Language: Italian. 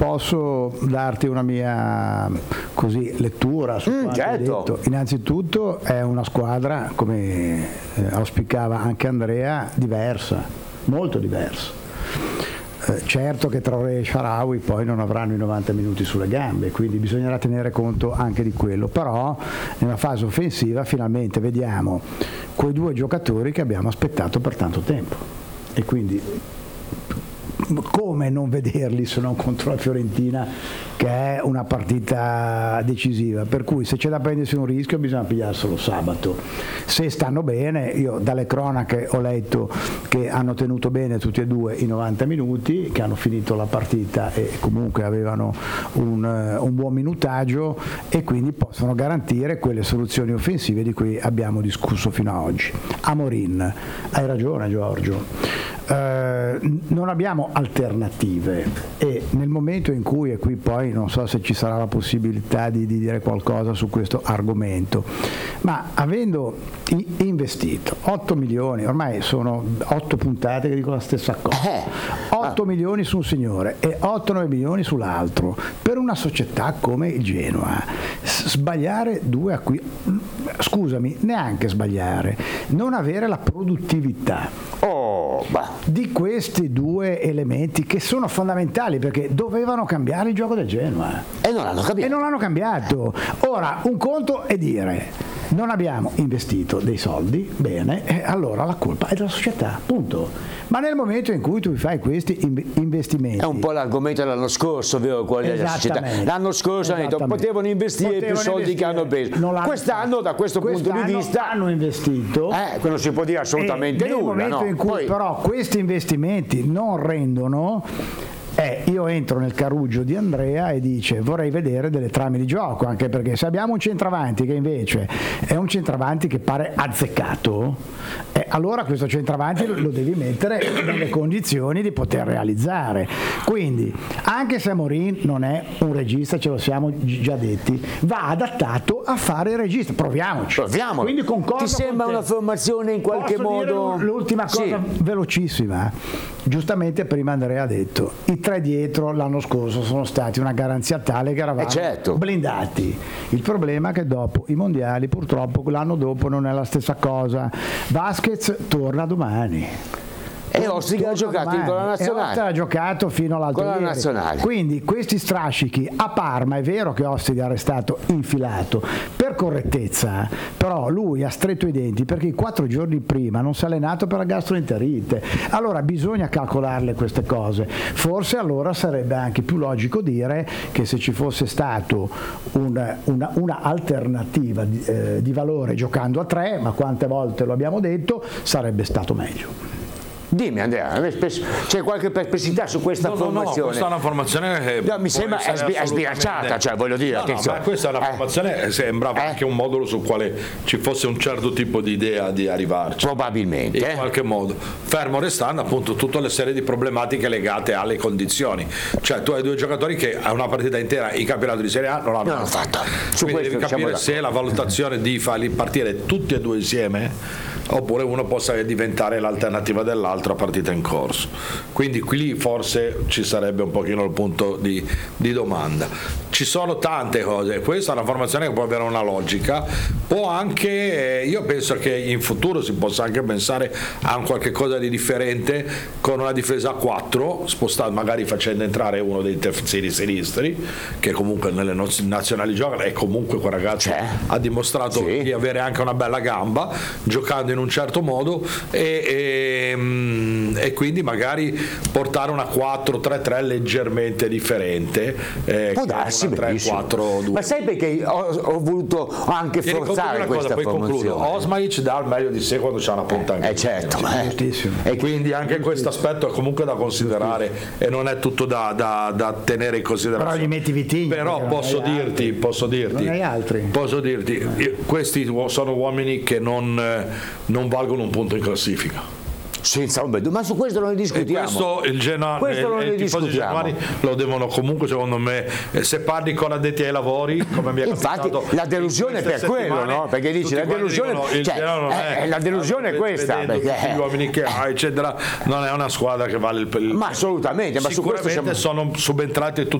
posso darti una mia lettura su quanto hai detto. Innanzitutto è una squadra, come auspicava anche Andrea, diversa, molto diversa. Certo che Traoré e Shaarawy poi non avranno i 90 minuti sulle gambe, quindi bisognerà tenere conto anche di quello, però nella fase offensiva finalmente vediamo quei due giocatori che abbiamo aspettato per tanto tempo, e quindi come non vederli se non contro la Fiorentina, che è una partita decisiva, per cui se c'è da prendersi un rischio bisogna pigliarselo sabato. Se stanno bene, io dalle cronache ho letto che hanno tenuto bene tutti e due i 90 minuti, che hanno finito la partita e comunque avevano un buon minutaggio, e quindi possono garantire quelle soluzioni offensive di cui abbiamo discusso fino ad oggi. Amorin, hai ragione Giorgio, non abbiamo alternative, e nel momento in cui, e qui poi non so se ci sarà la possibilità di dire qualcosa su questo argomento, ma avendo investito 8 milioni, ormai sono 8 puntate che dico la stessa cosa, 8 milioni su un signore e 8-9 milioni sull'altro, per una società come il Genoa, sbagliare due acquisti, scusami, neanche sbagliare, non avere la produttività di questi due elementi che sono fondamentali, perché dovevano cambiare il gioco del Genoa e non l'hanno cambiato. Ora, un conto è dire non abbiamo investito dei soldi bene, e allora la colpa è della società, punto. Ma nel momento in cui tu fai questi investimenti, è un po' l'argomento dell'anno scorso, vero? Quello della società. L'anno scorso hanno detto potevano investire più soldi che hanno preso. Quest'anno, da questo punto di vista, hanno investito, non si può dire assolutamente nulla. Nel momento in cui però questi investimenti non rendono, io entro nel carruggio di Andrea e dice vorrei vedere delle trame di gioco, anche perché se abbiamo un centravanti che invece è un centravanti che pare azzeccato, allora questo centravanti lo devi mettere nelle condizioni di poter realizzare. Quindi anche se Amorin non è un regista, ce lo siamo già detti, va adattato a fare il regista. Proviamoci. Quindi concordo. Ti sembra una formazione in qualche modo? L'ultima cosa velocissima, giustamente prima Andrea ha detto i tre dietro l'anno scorso sono stati una garanzia tale che eravamo blindati. Il problema è che dopo i mondiali purtroppo l'anno dopo non è la stessa cosa. Vasquez torna domani. E Ostriga ha giocato con la nazionale. Ostriga ha giocato fino all'altro ieri. Nazionale. Quindi questi strascichi a Parma, è vero che Ostriga è stato infilato per correttezza, però lui ha stretto i denti perché 4 giorni prima non si è allenato per la gastroenterite. Allora bisogna calcolarle queste cose. Forse allora sarebbe anche più logico dire che se ci fosse stato una alternativa di valore giocando a 3, ma quante volte lo abbiamo detto, sarebbe stato meglio. Dimmi Andrea, c'è qualche perplessità su questa formazione? No, questa è una formazione che mi sembra è sbiracciata, cioè voglio dire, ma questa è una formazione, sembrava anche un modulo sul quale ci fosse un certo tipo di idea di arrivarci. Probabilmente. In qualche modo. Fermo restando appunto tutte le serie di problematiche legate alle condizioni. Cioè tu hai due giocatori che a una partita intera in campionato di Serie A non l'hanno fatta. Quindi devi capire se la valutazione di farli partire tutti e due insieme oppure uno possa diventare l'alternativa dell'altro a partita in corso. Quindi qui forse ci sarebbe un pochino il punto di domanda. Ci sono tante cose, questa è una formazione che può avere una logica, può anche, io penso che in futuro si possa anche pensare a un qualche cosa di differente con una difesa a 4, magari facendo entrare uno dei terzini sinistri che comunque nelle nazionali gioca, e comunque quel ragazzo ha dimostrato di avere anche una bella gamba giocando in un certo modo, e quindi magari portare una 4-3-3 leggermente differente, può darsi, 3-4-2. ma sai perché ho voluto anche forzare questa formazione? Osmaic dà il meglio di sé quando c'è una punta e quindi anche questo aspetto è comunque da considerare e non è tutto da tenere in considerazione. Però gli metti Vitigno, però posso dirti questi sono uomini che non valgono un punto in classifica. Senza ombra, ma su questo non ne discutiamo. Questo il tifosi genuani lo devono comunque, secondo me, se parli con addetti ai lavori, come mi è infatti la delusione è per quello, no? Perché dici la delusione, la delusione è questa, perché gli uomini che ha eccetera, non è una squadra che vale il ma assolutamente, ma sicuramente sono subentrati tutti